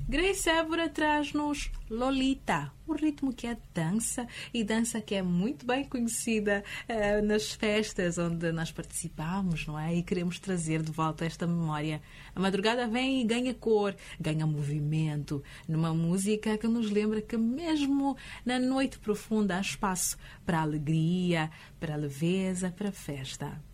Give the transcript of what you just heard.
Grace Évora traz-nos Lolita, um ritmo que é dança e dança que é muito bem conhecida nas festas onde nós participamos, não é? E queremos trazer de volta esta memória. A madrugada vem e ganha cor, ganha movimento, numa música que nos lembra que mesmo na noite profunda há espaço para a alegria, para a leveza, para a festa.